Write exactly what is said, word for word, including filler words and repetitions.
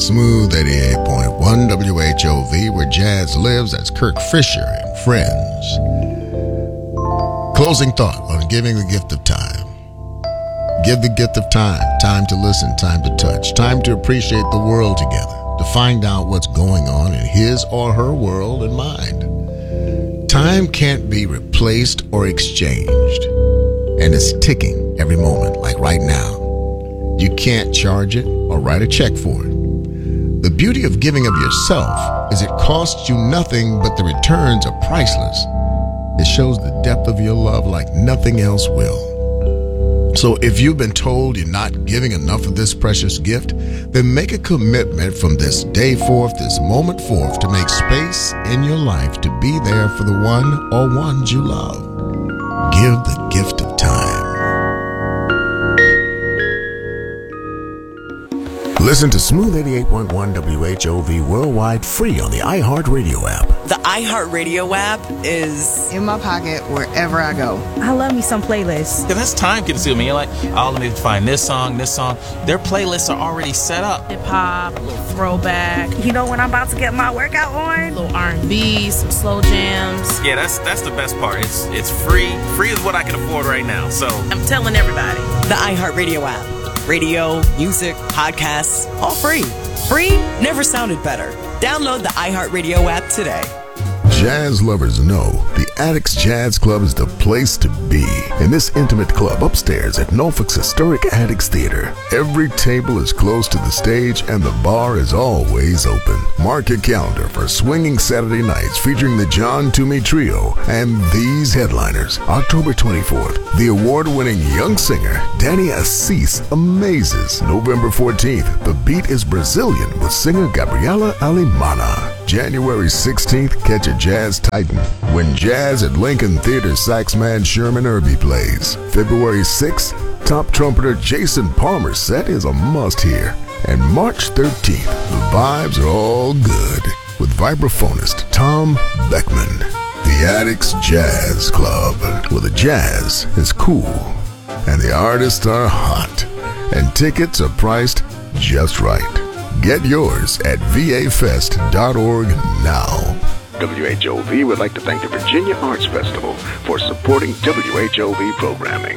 Smooth eighty-eight point one W H O V, where jazz lives. That's Kirk Fisher and friends. Closing thought on giving the gift of time. Give the gift of time. Time to listen, time to touch, time to appreciate the world together, to find out what's going on in his or her world and mind. Time can't be replaced or exchanged, and it's ticking every moment, like right now. You can't charge it or write a check for it. The beauty of giving of yourself is it costs you nothing, but the returns are priceless. It shows the depth of your love like nothing else will. So if you've been told you're not giving enough of this precious gift, then make a commitment from this day forth, this moment forth, to make space in your life to be there for the one or ones you love. Give the gift of time. Listen to Smooth eighty-eight point one W H O V worldwide free on the iHeartRadio app. The iHeartRadio app is in my pocket wherever I go. I love me some playlists. Because that's time consuming. You're like, oh, let me find this song, this song. Their playlists are already set up. Hip hop, a little throwback. You know when I'm about to get my workout on? A little R and B, some slow jams. Yeah, that's that's the best part. It's it's free. Free is what I can afford right now. So I'm telling everybody. The iHeartRadio app. Radio, music, podcasts, all free. Free never sounded better. Download the iHeartRadio app today. Jazz lovers know the Addicts Jazz Club is the place to be. In this intimate club upstairs at Norfolk's historic Addicts Theater, every table is close to the stage and the bar is always open. Mark your calendar for swinging Saturday nights featuring the John Toomey Trio and these headliners. October twenty-fourth, the award-winning young singer Danny Assis amazes. November fourteenth, the beat is Brazilian with singer Gabriela Alemana. January sixteenth, catch a jazz titan when Jazz at Lincoln Theater saxman Sherman Irby plays. February sixth, top trumpeter Jason Palmer's set is a must-hear. And March thirteenth, the vibes are all good with vibraphonist Tom Beckman. The Addicts Jazz Club, where the jazz is cool and the artists are hot and tickets are priced just right. Get yours at v a fest dot org now. W H O V would like to thank the Virginia Arts Festival for supporting W H O V programming.